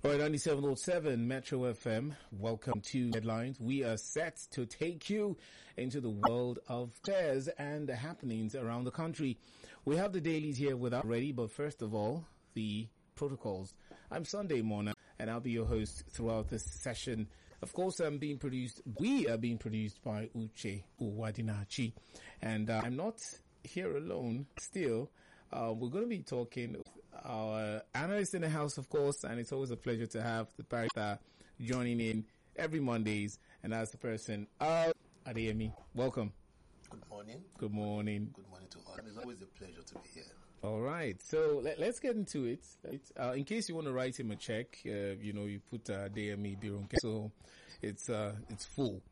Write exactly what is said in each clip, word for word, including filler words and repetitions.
All right, ninety-seven point seven Metro F M. Welcome to Headlines. We are set to take you into the world of affairs and the happenings around the country. We have the dailies here with us already, but first of all, the protocols. I'm Sunday Mona, and I'll be your host throughout this session. Of course, I'm being produced, we are being produced by Uche Uwadinachi, and uh, I'm not here alone still. Uh, we're going to be talking with our analyst in the house, of course, and it's always a pleasure to have the barrister joining in every Mondays, and that's the person, uh, Adeyemi. Welcome. Good morning. Good morning. Good morning to all. It's always a pleasure to be here. All right, so let, let's get into it. Uh, in case you want to write him a check, uh, you know, you put uh, Adeyemi Birunke, so it's uh, it's full.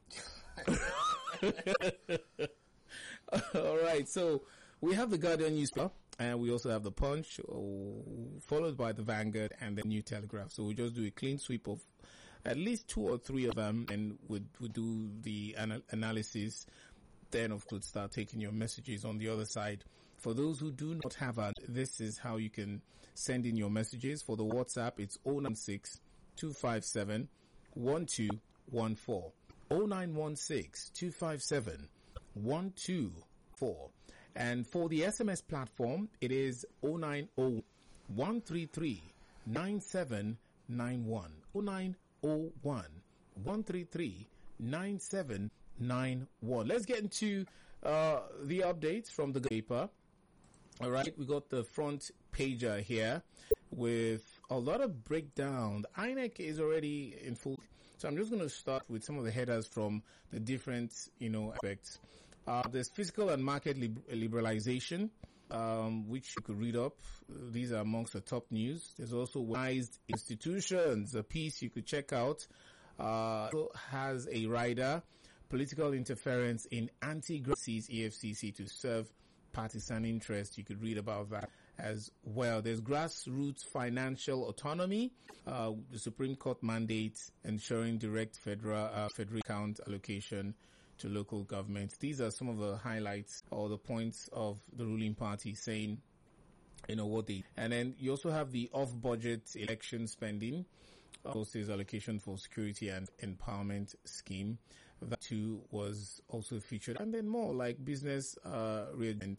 All right, so we have the Guardian newspaper. And we also have the Punch, followed by the Vanguard and the New Telegraph. So we'll just do a clean sweep of at least two or three of them, and we'll, we'll do the anal- analysis. Then, of course, start taking your messages on the other side. For those who do not have it, this is how you can send in your messages. For the WhatsApp, it's zero nine one six, two five seven, one two one four. zero nine one six, two five seven, one two one four. And for the S M S platform, it is zero nine zero one three three nine seven nine one. zero nine zero one one three three nine seven nine one. Let's get into uh, the updates from the paper. All right, we got the front pager here with a lot of breakdown. The I N E C is already in full. So I'm just going to start with some of the headers from the different, you know, aspects. Uh, there's fiscal and market liber- liberalization, um, which you could read up. These are amongst the top news. There's also weaponized institutions, a piece you could check out. Uh, has a rider, political interference in anti-gracies E F C C to serve partisan interest. You could read about that as well. There's grassroots financial autonomy, uh, the Supreme Court mandate ensuring direct federal, uh, federal account allocation to local governments. These are some of the highlights or the points of the ruling party saying, you know, what they, and then you also have the off-budget election spending, also is allocation for security and empowerment scheme. That too was also featured. And then more like business, uh,